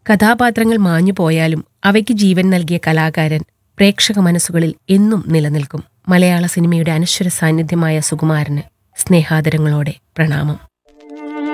കഥാപാത്രങ്ങൾ മാഞ്ഞു പോയാലും അവയ്ക്ക് ജീവൻ നൽകിയ കലാകാരൻ പ്രേക്ഷക മനസ്സുകളിൽ എന്നും നിലനിൽക്കും. മലയാള സിനിമയുടെ അനശ്വര സാന്നിധ്യമായ സുകുമാരന് സ്നേഹാദരങ്ങളോടെ പ്രണാമം.